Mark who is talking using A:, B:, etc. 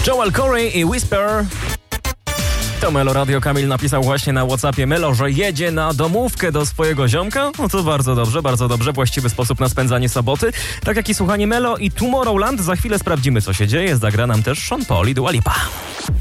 A: Joel Corey i Whisper. To Melo Radio. Kamil napisał właśnie na WhatsAppie Melo, że jedzie na domówkę do swojego ziomka. No to bardzo dobrze. Właściwy sposób na spędzanie soboty. Tak jak i słuchanie Melo i Tomorrowland. Za chwilę sprawdzimy, co się dzieje. Zagra nam też Sean Paul i Dua Lipa.